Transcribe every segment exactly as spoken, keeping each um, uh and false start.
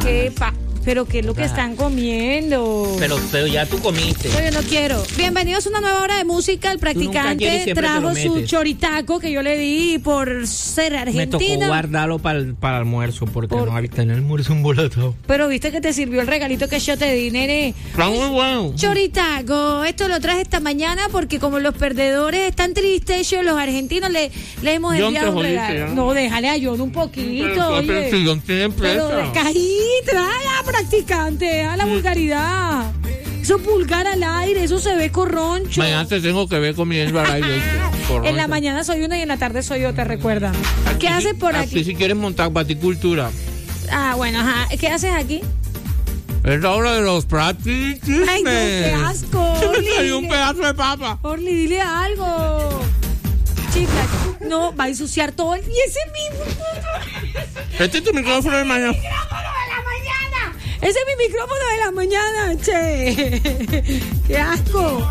¿Qué pa- ¿Pero qué es lo que están comiendo? Pero, pero ya tú comiste. No, yo no quiero. Bienvenidos a una nueva hora de música. El practicante trajo su choritaco que yo le di por ser argentino. Me tocó guardarlo para el, para el almuerzo porque por... no ahorita en el almuerzo un boleto. Pero viste que te sirvió el regalito que yo te di, nene. Está muy bueno. Choritaco. Esto lo traje esta mañana porque como los perdedores están tristes, yo los argentinos le, le hemos John enviado un regalo. Jodiste, no, déjale a John un poquito. Pero, oye. pero si John tiene empresa. Pero caí, traga, practicante, a la vulgaridad. Eso pulgar al aire, eso se ve corroncho. Mañana te tengo que ver comiendo al aire. En la mañana soy una y en la tarde soy otra, recuerda. ¿Qué Aquí, haces por aquí? Aquí si quieres montar baticultura. Ah, bueno, ajá. ¿Qué haces aquí? Es la hora de los practices. Ay, no, qué asco. Hay un pedazo de papa. Orly, dile algo. Chica, no, va a ensuciar todo. Y ese mismo. Este es tu micrófono de mañana. Ese es mi micrófono de la mañana, che. ¡Qué asco!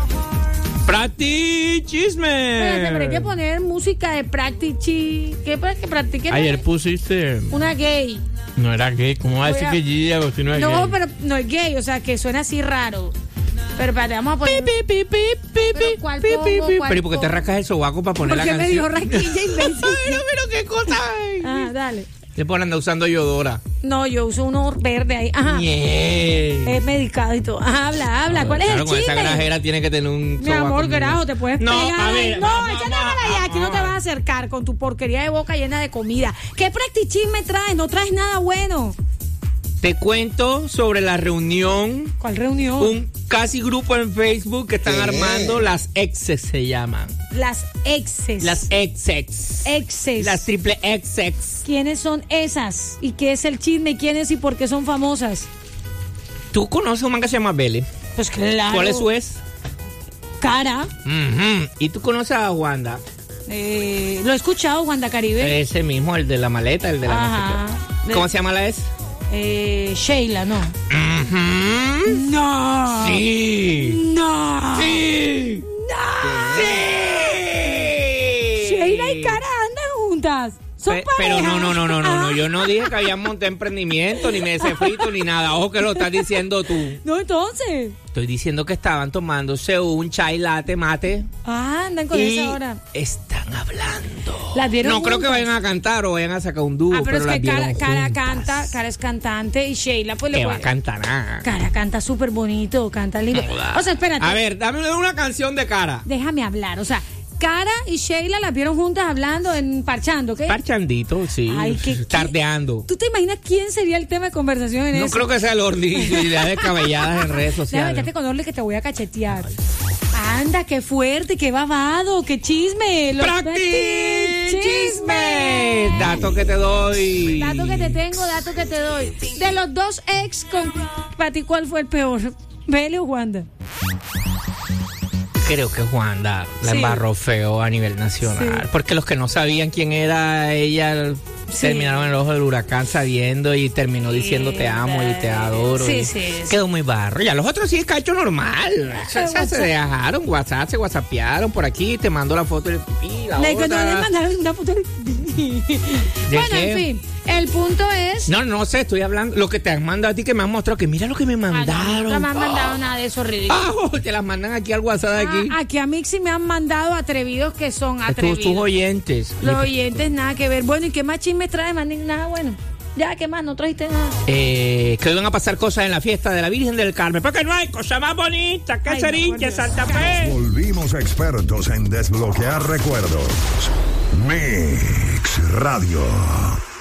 ¡Practichisme! Espérate, pero hay que poner música de practichi. ¿Qué para que practique? Ayer pusiste... Una gay. No era gay. ¿Cómo va a decir a... que Gigi si no es no, gay? No, pero no es gay. O sea, que suena así raro. Pero espérate, vamos a poner... Pi, pi, pi, pi, ¿Pero cuál pi, pongo, pi, pi. cuál Pero ¿y por qué te pongo? rascas el sobaco para poner la Porque canción? me dio rasquilla imbécil. Pero, pero qué cosa hay. Ah, dale. Después anda usando Yodora. No, yo uso uno verde ahí. Ajá. Yeah. Es medicado y todo. Ajá, habla, habla. ¿Cuál Claro, es el con chisme? esa grajera tiene que tener un Mi amor, sobaco grajo, muy- te puedes No, pegar. a ver, no, vamos, échate vamos, para allá. Aquí no te vamos. vas a acercar con tu porquería de boca llena de comida. ¿Qué practichisme traes? No traes nada bueno. Te cuento sobre la reunión. ¿Cuál reunión? Un casi grupo en Facebook que están ¿Qué? armando. Las exes se llaman. Las exes. Las exes. exes. Las triple exes. ¿Quiénes son esas? ¿Y qué es el chisme? ¿Quiénes y por qué son famosas? ¿Tú conoces un man que se llama Bele? Pues claro. ¿Cuál es su ex? Cara. Ujú. ¿Y tú conoces a Wanda? Eh, lo he escuchado, Wanda Caribe. Ese mismo, el de la maleta, el de la Ajá. no sé qué. ¿Cómo se llama la ex? Eh, Sheila, no. Ujú. No. Sí. No. Sí. No. Sí. Sheila y Cara andan juntas. Son Pe- pareja. Pero no, no, no, no, no, no. Ah. Yo no dije que habían montado emprendimiento, ni me ese frito, ni nada. Ojo que lo estás diciendo tú. No, entonces. Estoy diciendo que estaban tomándose un chai latte mate. Ah, andan con y esa hora. están hablando. Las vieron No creo que juntas. vayan a cantar o vayan a sacar un dúo, Ah, pero, pero, es que las Cara, vieron Cara juntas. canta, Cara es cantante y Sheila pues le Que va a puede... cantar nada. Cara canta súper bonito, canta lindo. Joda. O sea, espérate. A ver, dame una canción de Cara. Déjame hablar, o sea, Cara y Sheila las vieron juntas hablando, en parchando, ¿qué? Parchandito, sí. Ay, qué- Tardeando. ¿Tú te imaginas quién sería el tema de conversación en No eso? creo que sea el Orly, ideas descabelladas en redes Déjame sociales. meterte con Orly que te voy a cachetear. Anda, qué fuerte, qué babado, qué chisme. Los ¡Practichisme! Dato que te doy. Dato que te tengo, dato que te doy. De los dos ex, con para ti, ¿cuál fue el peor? ¿Bele o Wanda? Creo que Wanda la Sí. embarró feo a nivel nacional. Sí. Porque los que no sabían quién era ella Sí. terminaron en el ojo del huracán sabiendo y terminó diciendo te amo y te adoro. Sí, y sí, sí. Quedó muy barro. Ya los otros sí es cacho normal. Se, Pero se- se WhatsApp. dejaron WhatsApp, se whatsappearon por aquí, te mando la foto del pipí, la Le, no otra. le mandaron una foto. Bueno, qué? en fin, el punto es. No, no sé, estoy hablando lo que te han mandado a ti que me han mostrado, que mira lo que me Ah, no, mandaron. no me han mandado nada de eso ridículo. Ah, te las mandan aquí al WhatsApp de aquí. Ah, aquí a mí sí me han mandado atrevidos que son tus, atrevidos. tus oyentes. Los oyentes, nada que ver. Bueno, ¿y qué más chismes trae? Más ni nada bueno. Ya, ¿qué más? No trajiste nada. Eh, que hoy van a pasar cosas en la fiesta de la Virgen del Carmen. Porque no hay cosa más bonita que Ay, ser no, hincha por Santa Dios. Fe. Volvimos expertos en desbloquear recuerdos. Mix Radio.